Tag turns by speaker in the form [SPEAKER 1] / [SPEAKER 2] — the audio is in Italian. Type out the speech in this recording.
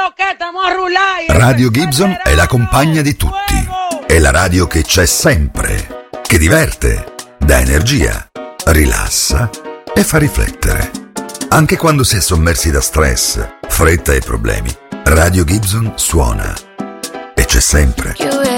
[SPEAKER 1] Radio Gibson è la compagna di tutti. È la radio che c'è sempre, che diverte, dà energia, rilassa e fa riflettere. Anche quando si è sommersi da stress, fretta e problemi, Radio Gibson suona e c'è sempre.